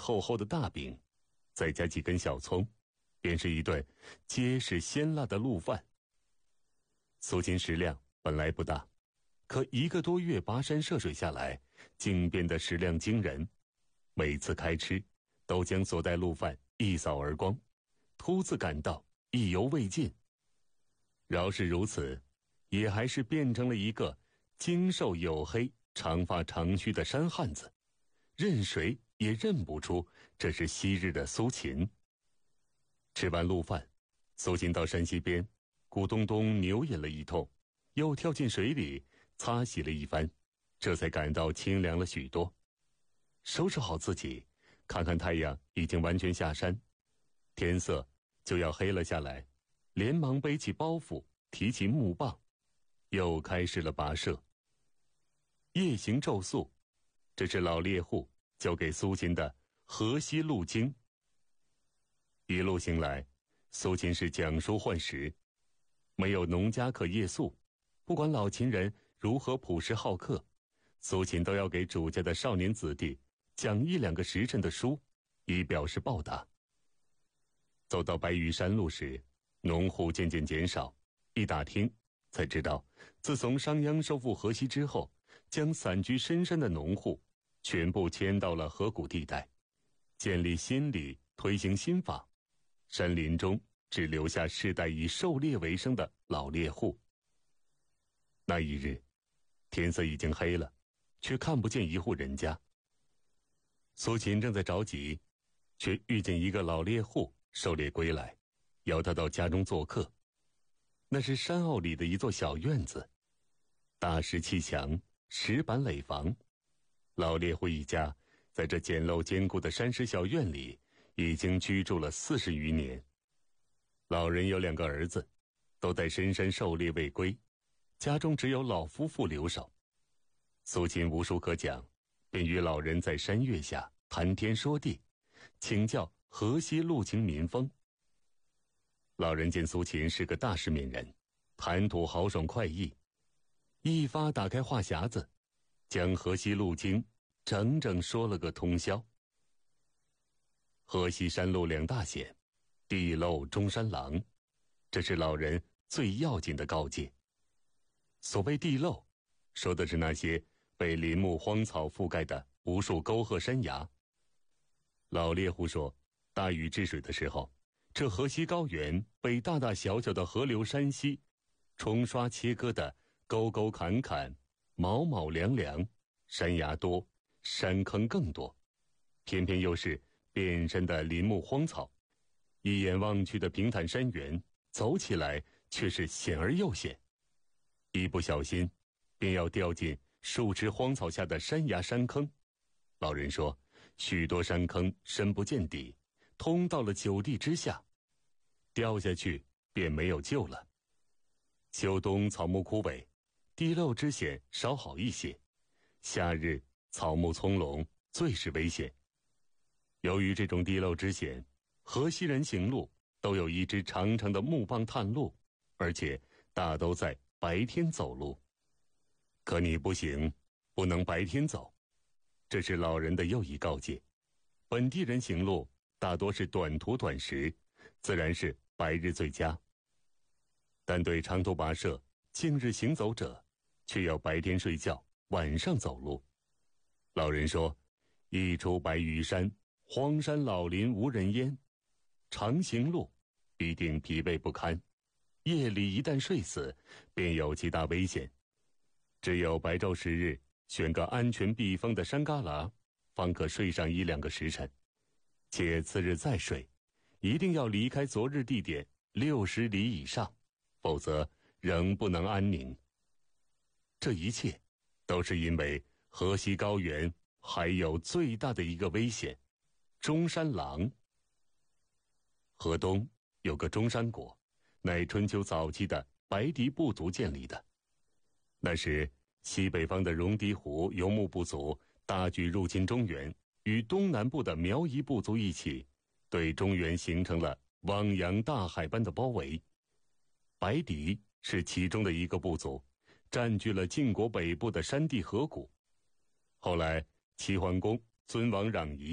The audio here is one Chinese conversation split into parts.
厚厚的大饼，再加几根小葱，便是一顿结实鲜辣的陆饭。苏秦食量本来不大，可1个多月跋山涉水下来，竟变得食量惊人。每次开吃，都将所带陆饭一扫而光，突自感到意犹未尽。饶是如此，也还是变成了一个精瘦黝黑、长发长须的山汉子，任谁也认不出这是昔日的苏秦。吃完陆饭，苏秦到山溪边咕咚咚牛饮了一通，又跳进水里擦洗了一番，这才感到清凉了许多。收拾好自己，看看太阳已经完全下山，天色就要黑了下来，连忙背起包袱，提起木棒，又开始了跋涉。夜行骤宿，这是老猎户交给苏秦的河西路经。一路行来，苏秦是讲书换食，没有农家客夜宿，不管老秦人如何朴实好客，苏秦都要给主家的少年子弟讲1、2个时辰的书，以表示报答。走到白玉山路时，农户渐渐减少，一打听才知道，自从商鞅收复河西之后，将散居深山的农户全部迁到了河谷地带，建立新里，推行新法，山林中只留下世代以狩猎为生的老猎户。那一日，天色已经黑了，却看不见一户人家。苏秦正在着急，却遇见一个老猎户狩猎归来，邀他到家中做客。那是山坳里的一座小院子，大石砌墙，石板垒房。老猎户一家在这简陋坚固的山石小院里已经居住了40余年。老人有2个儿子，都在深山狩猎未归，家中只有老夫妇留守。苏秦无书可讲，便与老人在山岳下谈天说地，请教河西路情民风。老人见苏秦是个大世面人，谈吐豪爽快意，一发打开话匣子，将河西路经整整说了个通宵。河西山路2大险，地漏中山狼，这是老人最要紧的告诫。所谓地漏，说的是那些被林木荒草覆盖的无数沟壑山崖。老猎户说，大禹治水的时候，这河西高原被大大小小的河流山溪冲刷切割的沟沟坎坎，卯卯梁梁，山崖多，山坑更多，偏偏又是遍身的林木荒草，一眼望去的平坦山原，走起来却是险而又险，一不小心便要掉进树枝荒草下的山崖山坑。老人说，许多山坑深不见底，通到了9地之下，掉下去便没有救了。秋冬草木枯萎，地漏之险稍好一些，夏日草木葱茏，最是危险。由于这种地漏之险，河西人行路都有一支长长的木棒探路，而且大都在白天走路。可你不行，不能白天走，这是老人的又一告诫。本地人行路大多是短途短时，自然是白日最佳。但对长途跋涉、近日行走者，却要白天睡觉，晚上走路。老人说，一出白玉山，荒山老林无人烟，常行路必定疲惫不堪，夜里一旦睡死，便有极大危险。只有白昼时日，选个安全避风的山旮旯，方可睡上1、2个时辰，且次日再睡，一定要离开昨日地点60里以上，否则仍不能安宁。这一切都是因为河西高原还有最大的一个危险——中山狼。河东有个中山国，乃春秋早期的白狄部族建立的。那时西北方的戎狄胡游牧部族大举入侵中原，与东南部的苗夷部族一起，对中原形成了汪洋大海般的包围。白狄是其中的一个部族，占据了晋国北部的山地河谷。后来齐桓公尊王攘夷，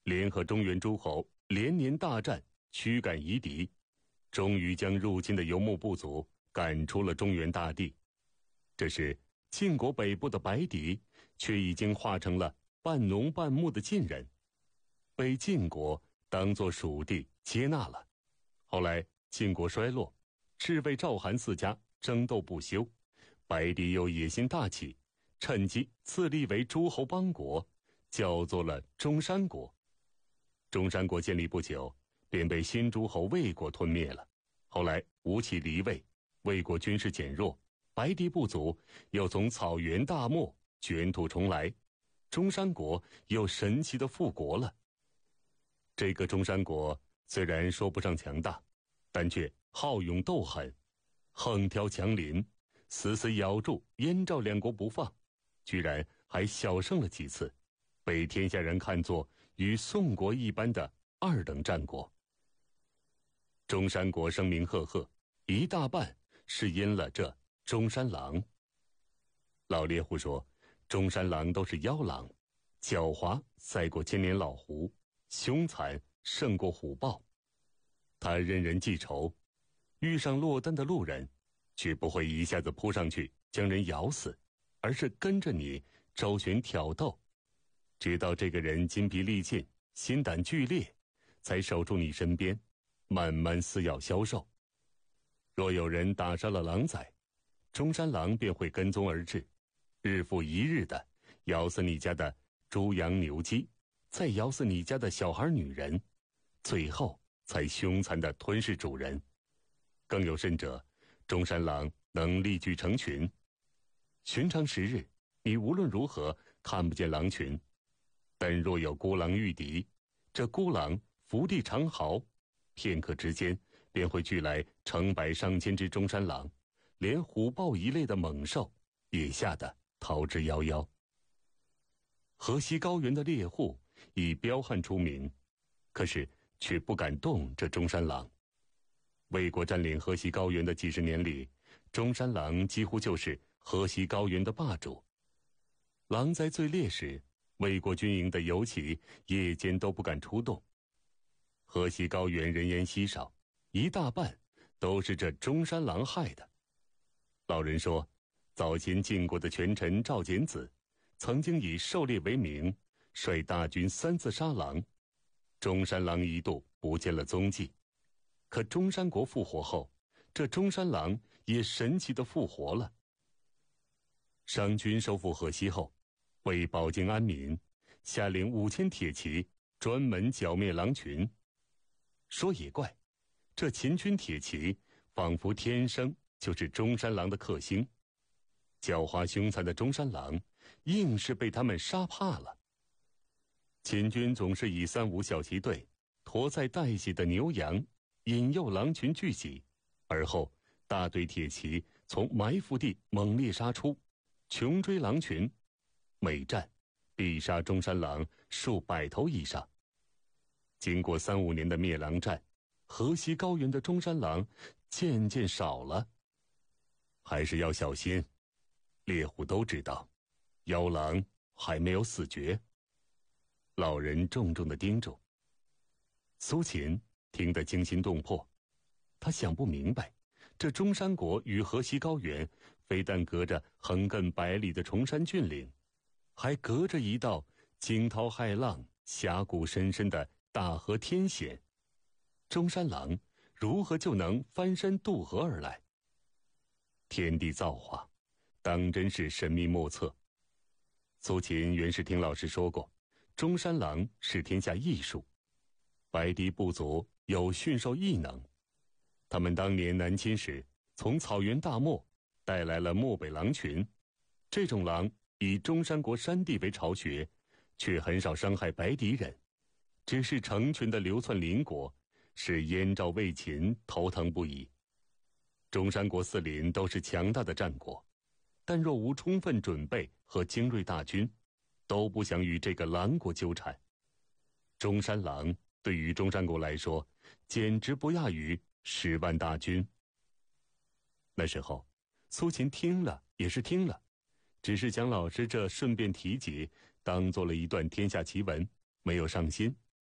联合中原诸侯连年大战，驱赶夷狄，终于将入侵的游牧部族赶出了中原大地。这时晋国北部的白狄却已经化成了半农半牧的晋人，被晋国当作属地接纳了。后来晋国衰落，赤魏赵韩四家争斗不休，白狄又野心大起，趁机自立为诸侯邦国，叫做了中山国。中山国建立不久，便被新诸侯魏国吞灭了。后来吴起离魏，魏国军事减弱，白狄部族又从草原大漠卷土重来，中山国又神奇的复国了。这个中山国虽然说不上强大，但却好勇斗狠，横挑强邻，死死咬住燕赵两国不放，居然还小胜了几次，被天下人看作与宋国一般的二等战国。中山国声名赫赫，一大半是因了这中山狼。老猎户说，中山狼都是妖狼，狡猾赛过千年老狐，凶残胜过虎豹。他任人记仇，遇上落单的路人，却不会一下子扑上去将人咬死，而是跟着你周旋挑逗，直到这个人筋疲力尽，心胆俱裂，才守住你身边，慢慢撕咬销售。若有人打伤了狼崽，中山狼便会跟踪而至，日复一日的咬死你家的猪羊牛鸡，再咬死你家的小孩女人，最后才凶残地吞噬主人。更有甚者，中山狼能力聚成群，寻常时日你无论如何看不见狼群，但若有孤狼遇敌，这孤狼伏地长嚎，片刻之间便会聚来成百上千只中山狼，连虎豹一类的猛兽也吓得逃之夭夭。河西高原的猎户以彪悍出名，可是却不敢动这中山狼。魏国占领河西高原的几十年里，中山狼几乎就是河西高原的霸主。狼灾最烈时，魏国军营的游骑夜间都不敢出动。河西高原人烟稀少，一大半都是这中山狼害的。老人说，早前晋国的权臣赵简子曾经以狩猎为名，率大军3次杀狼，中山狼一度不见了踪迹。可中山国复活后，这中山狼也神奇地复活了。商军收复河西后，为保境安民，下令5000铁骑专门剿灭狼群。说也怪，这秦军铁骑仿佛天生就是中山狼的克星，狡猾凶残的中山狼硬是被他们杀怕了。秦军总是以3、5小骑队驮载带血的牛羊，引诱狼群聚集，而后大队铁骑从埋伏地猛烈杀出，穷追狼群，每战必杀中山狼数百头以上。经过3、5年的灭狼战，河西高原的中山狼渐渐少了。还是要小心，猎户都知道，妖狼还没有死绝。老人重重地叮嘱。苏秦听得惊心动魄，他想不明白，这中山国与河西高原非但隔着横亘100里的崇山峻岭，还隔着一道惊涛骇浪、峡谷深深的大河天险。中山狼如何就能翻山渡河而来？天地造化，当真是神秘莫测。苏秦原是听老师说过，中山狼是天下异术，白狄部族有驯兽异能。他们当年南侵时，从草原大漠带来了漠北狼群。这种狼以中山国山地为巢穴，却很少伤害白狄人，只是成群的流窜邻国，使燕赵魏秦头疼不已。中山国4邻都是强大的战国，但若无充分准备和精锐大军，都不想与这个狼国纠缠。中山狼对于中山国来说，简直不亚于10万大军。那时候，苏秦听了也是听了，只是将老师这顺便提及当做了一段天下奇闻，没有上心，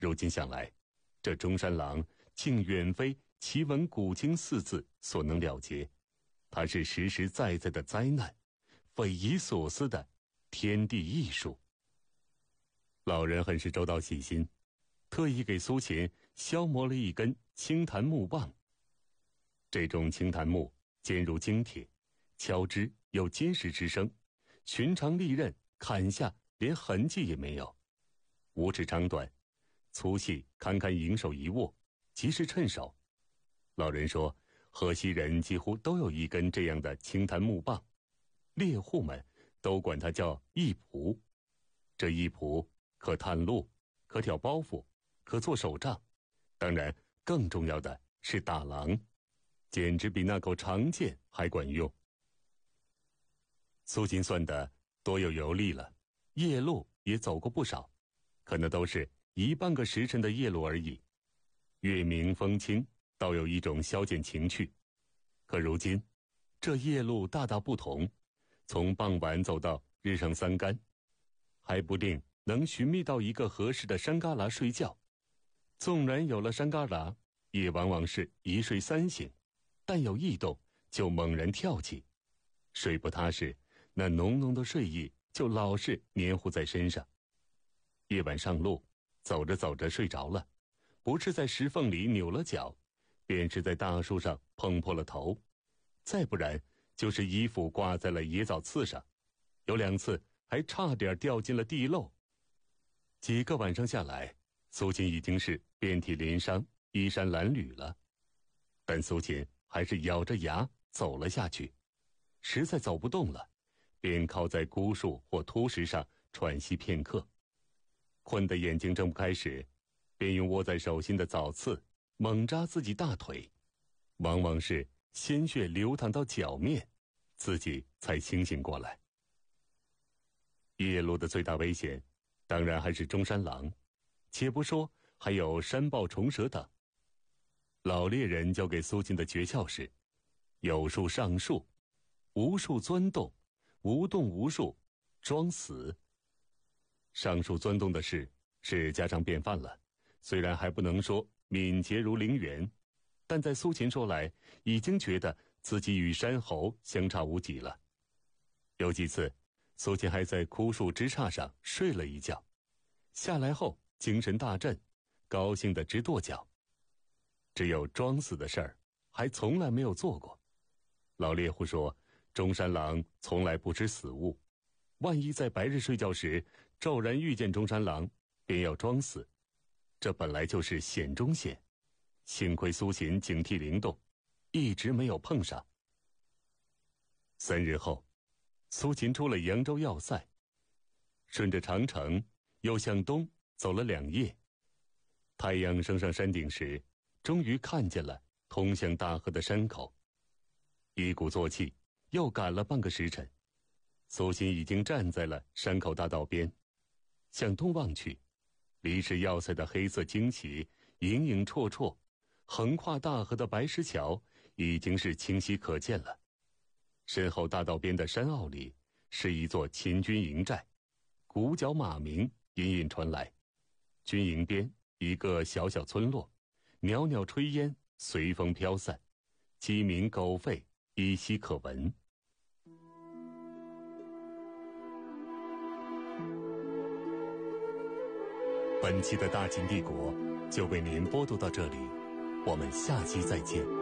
如今想来，这中山狼竟远非奇闻古今四字所能了结，它是实实在在的灾难，匪夷所思的天地艺术。老人很是周到细心，特意给苏秦削磨了一根青檀木棒。这种青檀木坚如精铁，敲之有金石之声，寻常利刃砍下连痕迹也没有，五指长短，粗细堪堪银手一握，极是趁手。老人说，河西人几乎都有一根这样的青檀木棒，猎户们都管它叫一仆。这一仆可探路，可挑包袱，可做手杖，当然更重要的是打狼，简直比那口长剑还管用。苏秦算的多有游历了，夜路也走过不少，可那都是1半个时辰的夜路而已。月明风清，倒有一种消减情趣。可如今，这夜路大大不同，从傍晚走到日上三竿，还不定能寻觅到一个合适的山旮旯睡觉。纵然有了山旮旯，也往往是一睡3醒，但有异动就猛然跳起，睡不踏实，那浓浓的睡意就老是黏糊在身上。夜晚上路，走着走着睡着了，不是在石缝里扭了脚，便是在大树上碰破了头，再不然就是衣服挂在了野枣刺上，有2次还差点掉进了地漏。几个晚上下来，苏秦已经是遍体鳞伤，衣衫褴褛了，但苏秦还是咬着牙走了下去，实在走不动了，便靠在孤树或秃石上喘息片刻。困得眼睛睁不开时，便用握在手心的枣刺猛扎自己大腿，往往是鲜血流淌到脚面，自己才清醒过来。夜路的最大危险当然还是中山狼，且不说还有山豹虫蛇等。老猎人教给苏秦的诀窍是：有树上树，无树钻洞，无洞无树，装死。上树钻洞的事是家常便饭了，虽然还不能说敏捷如灵猿，但在苏秦说来，已经觉得自己与山猴相差无几了。有几次，苏秦还在枯树枝杈上睡了一觉，下来后精神大振，高兴得直跺脚。只有装死的事儿，还从来没有做过。老猎户说，中山狼从来不吃死物，万一在白日睡觉时骤然遇见中山狼，便要装死，这本来就是险中险。幸亏苏秦警惕灵动，一直没有碰上。3日后，苏秦出了扬州要塞，顺着长城又向东走了2夜。太阳升上山顶时，终于看见了通向大河的山口。一鼓作气又赶了半个时辰，苏秦已经站在了山口大道边，向东望去，离石要塞的黑色旌旗影影绰绰，横跨大河的白石桥已经是清晰可见了。身后大道边的山坳里是一座秦军营寨，鼓角马鸣隐隐传来。军营边一个小小村落，袅袅炊烟随风飘散，鸡鸣狗吠依稀可闻。本期的大秦帝国就为您播读到这里，我们下期再见。